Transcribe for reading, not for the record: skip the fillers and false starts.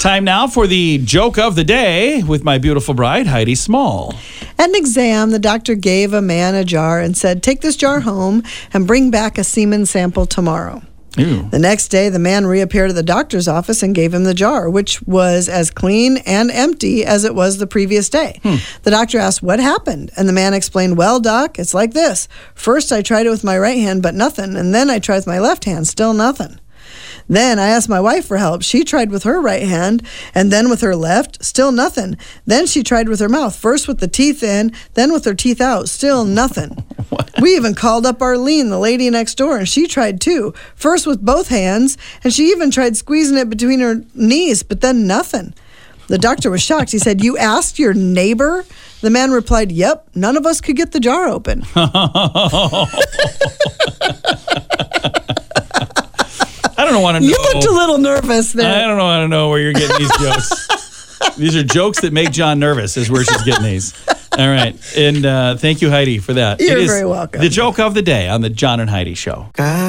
Time now for the joke of the day with my beautiful bride, Heidi Small. At an exam, the doctor gave a man a jar and said, "Take this jar home and bring back a semen sample tomorrow." Ew. The next day, the man reappeared at the doctor's office and gave him the jar, which was as clean and empty as it was the previous day. The doctor asked, "What happened?" And the man explained, "Well, doc, it's like this. First, I tried it with my right hand, but nothing. And then I tried with my left hand, still nothing. Then I asked my wife for help. She tried with her right hand, and then with her left, still nothing. Then she tried with her mouth, first with the teeth in, then with her teeth out, still nothing. We even called up Arlene, the lady next door, and she tried too. First with both hands, and she even tried squeezing it between her knees, but then nothing." The doctor was shocked. He said, "You asked your neighbor?" The man replied, "Yep, none of us could get the jar open." I don't want to know. You looked a little nervous there. I don't want to know where you're getting these jokes. These are jokes that make John nervous is where she's getting these. All right. And thank you, Heidi, for that. You're very welcome. The joke of the day on the John and Heidi Show.